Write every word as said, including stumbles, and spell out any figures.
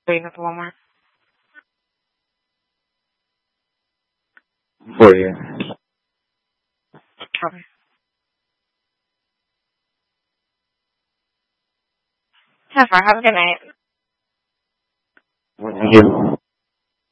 Waiting at the Walmart. For you. Okay. Have fun. Have a good night. Thank you.